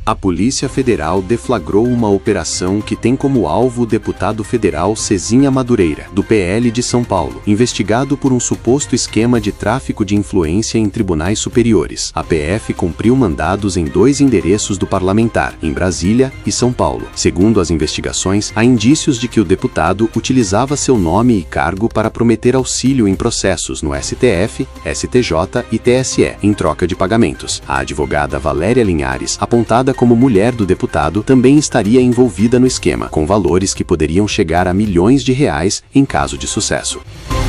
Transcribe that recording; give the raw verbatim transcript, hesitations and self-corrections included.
A Polícia Federal deflagrou uma operação que tem como alvo o deputado federal Cezinha Madureira, do P L de São Paulo, investigado por um suposto esquema de tráfico de influência em tribunais superiores. A P F cumpriu mandados em dois endereços do parlamentar, em Brasília e São Paulo. Segundo as investigações, há indícios de que o deputado utilizava seu nome e cargo para prometer auxílio em processos no S T F, S T J e T S E, em troca de pagamentos. A advogada Valéria Linhares, apontada como mulher do deputado, também estaria envolvida no esquema, com valores que poderiam chegar a milhões de reais em caso de sucesso.